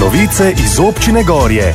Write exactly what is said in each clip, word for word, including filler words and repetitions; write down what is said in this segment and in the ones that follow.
Novice iz občine Gorje.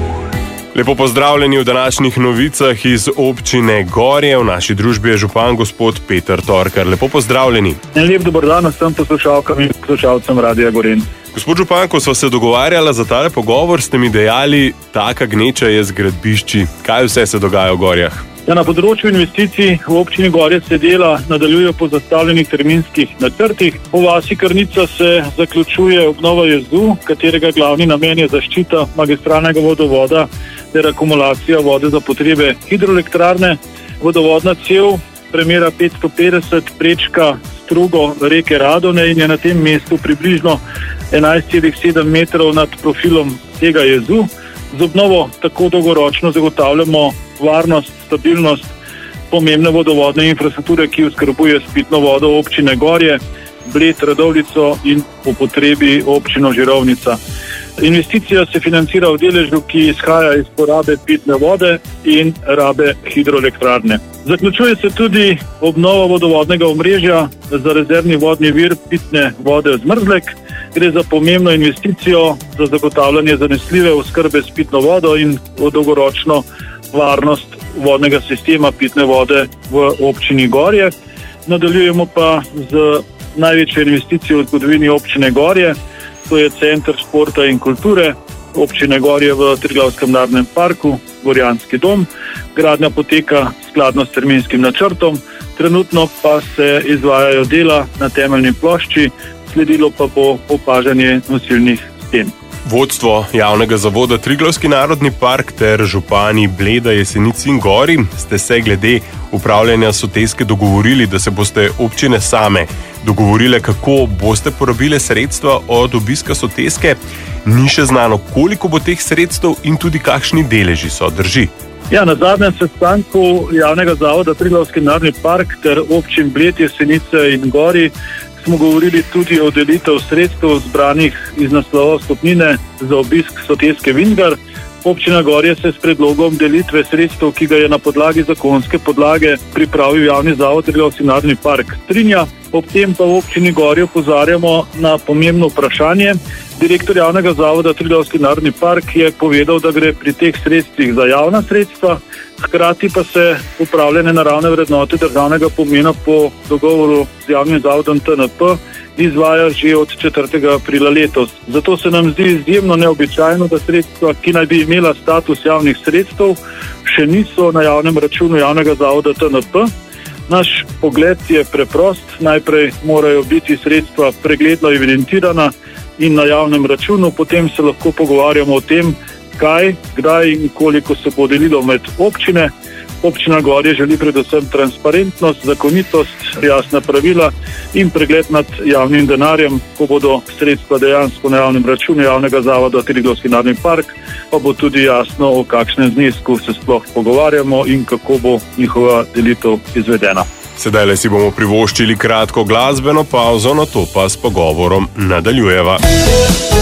Lepo pozdravljeni v današnjih novicah iz občine Gorje. V naši družbi je župan gospod Peter Torkar. Lepo pozdravljeni. Lep dober dan vsem poslušalkam in poslušalcem Radia Gorenj. Gospod župan, ko sva se dogovarjala za tale pogovor, ste mi dejali, taka gneča je z gradbišči. Kaj vse se dogaja v Gorjah? Ja, na področju investicij v občini Gorje se dela nadaljuje po zastavljenih terminskih načrtih. Po vasi Krnica se zaključuje obnova jezu, katerega glavni namen je zaščita magistralnega vodovoda ter akumulacija vode za potrebe hidroelektrarne. Vodovodna cev premera petsto petdeset prečka strugo reke Radone in je na tem mestu približno enajst celih sedem metrov nad profilom tega jezu. Z obnovo tako dolgoročno zagotavljamo varnost, stabilnost pomembne vodovodne infrastrukture, ki oskrbuje s pitno vodo občine Gorje, Bled, Radovljico in po potrebi občino Žirovnica. Investicija se financira v deležu, ki izhaja iz porabe pitne vode in rabe hidroelektrarne. Zaključuje se tudi obnova vodovodnega omrežja za rezervni vodni vir pitne vode Zmrzlek. Gre za pomembno investicijo za zagotavljanje zanesljive oskrbe s pitno vodo in dolgoročno varnost vodnega sistema pitne vode v občini Gorje. Nadaljujemo pa z največjo investicijo v zgodovini občine Gorje. To je Center športa in kulture občine Gorje v Triglavskem narodnem parku, Gorjanski dom. Gradnja poteka skladno s terminskim načrtom. Trenutno pa se izvajajo dela na temeljni plošči, sledilo pa bo opažanje nosilnih sten. Vodstvo javnega zavoda Triglavski narodni park ter župani Bleda, Jesenic in Gorij ste se glede upravljanja Soteske dogovorili, da se boste občine same dogovorile, kako boste porabile sredstva od obiska Soteske. Ni še znano, koliko bo teh sredstev in tudi kakšni deleži so, drži? Ja, na zadnjem sestanku javnega zavoda Triglavski narodni park ter občin Bled, Jesenice in Gorij smo govorili tudi o delitev sredstev zbranih iz naslova vstopnine za obisk Soteske Vingar. Občina Gorje se s predlogom delitve sredstev, ki ga je na podlagi zakonske podlage pripravil javni zavod Triglavski narodni park, strinja. Ob tem pa v občini Gorje opozarjamo na pomembno vprašanje. Direktor javnega zavoda Triglavski narodni park je povedal, da gre pri teh sredstvih za javna sredstva, hkrati pa se upravljanje naravne vrednote državnega pomena po dogovoru z javnim zavodom T N P izvaja že od četrtega aprila letos. Zato se nam zdi izjemno neobičajno, da sredstva, ki naj bi imela status javnih sredstev, še niso na javnem računu javnega zavoda T N P. Naš pogled je preprost. Najprej morajo biti sredstva pregledno evidentirana in na javnem računu, potem se lahko pogovarjamo o tem, kaj, kdaj in koliko se bo delilo med občine. Občina Gorje želi predvsem transparentnost, zakonitost, jasna pravila in pregled nad javnim denarjem. Ko bodo sredstva dejansko na javnem računu javnega zavoda Triglavski narodni park, pa bo tudi jasno, o kakšnem znesku se sploh pogovarjamo in kako bo njihova delitev izvedena. Sedaj le si bomo privoščili kratko glasbeno pavzo, nato pa s pogovorom nadaljujeva.